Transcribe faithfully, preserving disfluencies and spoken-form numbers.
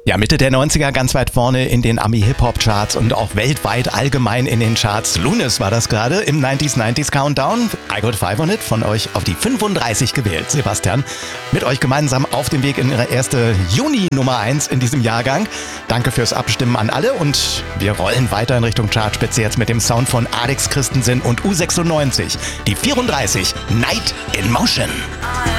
Ja, Mitte der neunziger ganz weit vorne in den Ami-Hip-Hop-Charts und auch weltweit allgemein in den Charts. Lunis war das gerade im neunziger neunzig Countdown. I Got Five on It von euch auf die fünfunddreißig gewählt. Sebastian, mit euch gemeinsam auf dem Weg in ihre erste Juni-Nummer eins in diesem Jahrgang. Danke fürs Abstimmen an alle und wir rollen weiter in Richtung Chartspitze jetzt mit dem Sound von Alex Christensen und U sechsundneunzig. Die vierunddreißig, Night in Motion.